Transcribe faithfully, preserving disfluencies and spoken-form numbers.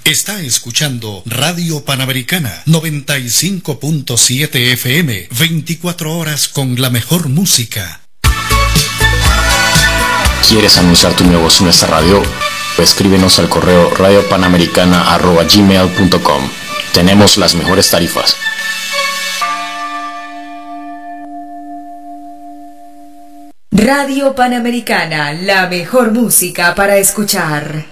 Está escuchando Radio Panamericana noventa y cinco punto siete F M, veinticuatro horas con la mejor música. ¿Quieres anunciar tu negocio en nuestra radio? Escríbenos al correo radiopanamericana arroba gmail punto com. Tenemos las mejores tarifas. Radio Panamericana, la mejor música para escuchar.